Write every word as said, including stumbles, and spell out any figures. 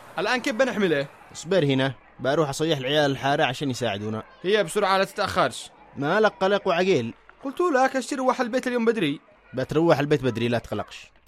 الآن كيف بنحمله؟ اصبر هنا، بروح أصيح العيال الحارة عشان يساعدونا. هي بسرعة لا تتأخرش. مالك قلق وعقيل؟ قلت لك اشتري روح البيت اليوم بدري. بتروح البيت بدري لا تقلقش.